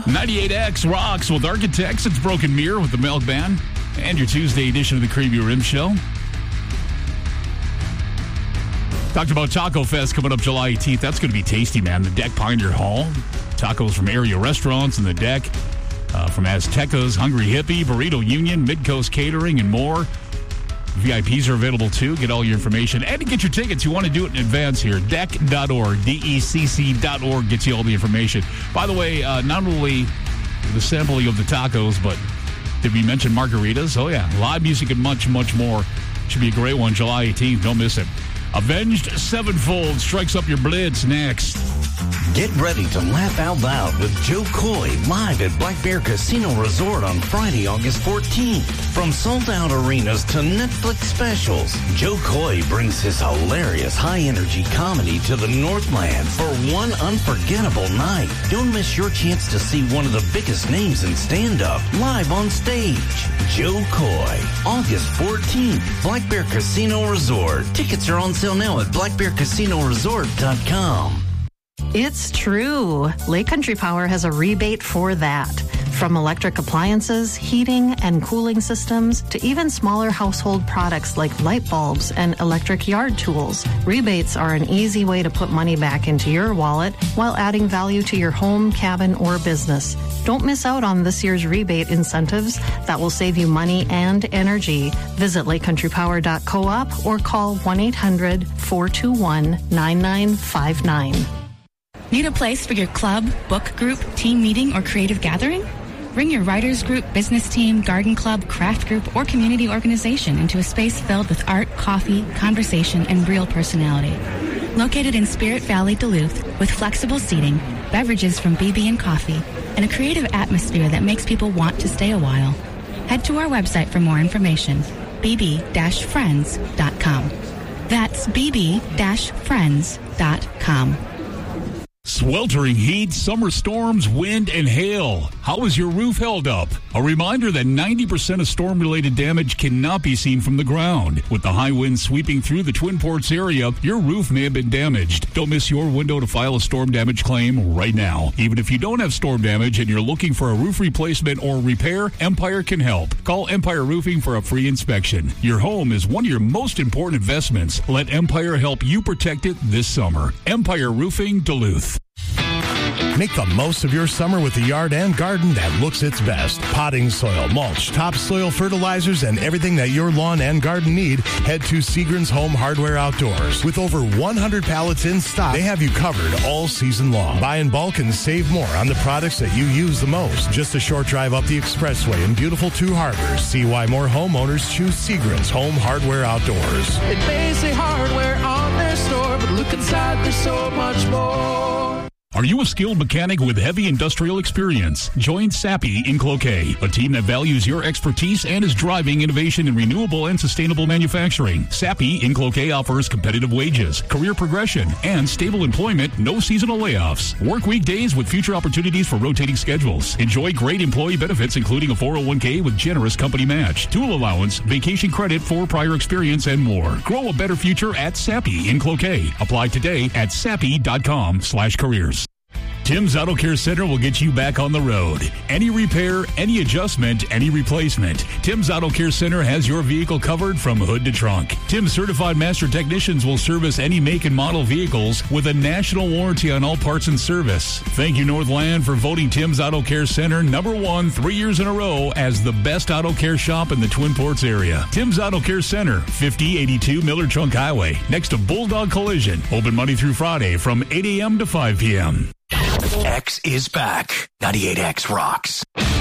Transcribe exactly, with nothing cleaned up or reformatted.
ninety-eight X rocks with Architects. It's Broken Mirror with the Milk Band. And your Tuesday edition of the Creamy Rim Show. Talked about Taco Fest coming up July eighteenth. That's going to be tasty, man. The Deck Pioneer Hall. Tacos from area restaurants in the Deck. Uh, from Aztecas, Hungry Hippie, Burrito Union, Midcoast Catering, and more. V I Ps are available, too. Get all your information. And to get your tickets, you want to do it in advance here. deck dot org, D E C C dot org gets you all the information. By the way, uh, not only the sampling of the tacos, but did we mention margaritas? Oh, yeah. Live music and much, much more. Should be a great one, July eighteenth. Don't miss it. Avenged Sevenfold strikes up your blitz next. Get ready to laugh out loud with Joe Coy live at Black Bear Casino Resort on Friday, August fourteenth. From sold-out arenas to Netflix specials, Joe Coy brings his hilarious high-energy comedy to the Northland for one unforgettable night. Don't miss your chance to see one of the biggest names in stand-up live on stage. Joe Coy, August fourteenth, Black Bear Casino Resort. Tickets are on sale now at black bear casino resort dot com. It's true. Lake Country Power has a rebate for that. From electric appliances, heating and cooling systems, to even smaller household products like light bulbs and electric yard tools, rebates are an easy way to put money back into your wallet while adding value to your home, cabin, or business. Don't miss out on this year's rebate incentives that will save you money and energy. Visit lake country power dot coop or call one eight hundred four two one nine nine five nine. Need a place for your club, book group, team meeting, or creative gathering? Bring your writers group, business team, garden club, craft group, or community organization into a space filled with art, coffee, conversation, and real personality. Located in Spirit Valley, Duluth, with flexible seating, beverages from B B and Coffee, and a creative atmosphere that makes people want to stay a while. Head to our website for more information, b b dash friends dot com. That's b b dash friends dot com. Sweltering heat, summer storms, wind, and hail. How is your roof held up? A reminder that ninety percent of storm-related damage cannot be seen from the ground. With the high winds sweeping through the Twin Ports area, your roof may have been damaged. Don't miss your window to file a storm damage claim right now. Even if you don't have storm damage and you're looking for a roof replacement or repair, Empire can help. Call Empire Roofing for a free inspection. Your home is one of your most important investments. Let Empire help you protect it this summer. Empire Roofing, Duluth. Make the most of your summer with the yard and garden that looks its best. Potting soil, mulch, topsoil fertilizers, and everything that your lawn and garden need, head to Seagren's Home Hardware Outdoors. With over one hundred pallets in stock, they have you covered all season long. Buy in bulk and save more on the products that you use the most. Just a short drive up the expressway in beautiful Two Harbors. See why more homeowners choose Seagren's Home Hardware Outdoors. It may say hardware on their store, but look inside, there's so much more. Are you a skilled mechanic with heavy industrial experience? Join Sappi in Cloquet, a team that values your expertise and is driving innovation in renewable and sustainable manufacturing. Sappi in Cloquet offers competitive wages, career progression, and stable employment, no seasonal layoffs. Work weekdays with future opportunities for rotating schedules. Enjoy great employee benefits, including a four oh one k with generous company match, tool allowance, vacation credit for prior experience, and more. Grow a better future at Sappi in Cloquet. Apply today at sappi.com slash careers. Tim's Auto Care Center will get you back on the road. Any repair, any adjustment, any replacement. Tim's Auto Care Center has your vehicle covered from hood to trunk. Tim's certified master technicians will service any make and model vehicles with a national warranty on all parts and service. Thank you, Northland, for voting Tim's Auto Care Center number one three years in a row as the best auto care shop in the Twin Ports area. Tim's Auto Care Center, fifty eighty-two Miller Trunk Highway, next to Bulldog Collision. Open Monday through Friday from eight a.m. to five p.m. X is back. ninety-eight X rocks.